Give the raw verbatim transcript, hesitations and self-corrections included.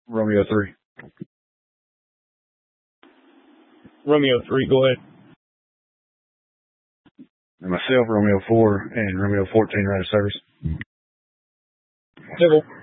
Romeo three. Romeo three, go ahead. And myself, Romeo four, and Romeo fourteen, right of service. Civil.